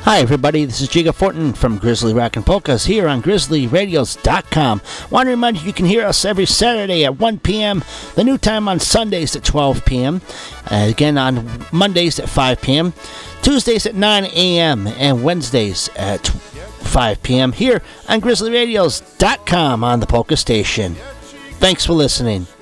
Hi everybody, this is Jiga Fortin from Grizzly Rock and Polkas here on GrizzlyRadios.com. Want to remind you can hear us every Saturday at 1 p.m., the new time on Sundays at 12 p.m., again on Mondays at 5 p.m., Tuesdays at 9 a.m., and Wednesdays at 5 p.m. here on GrizzlyRadios.com on the Polka Station. Thanks for listening.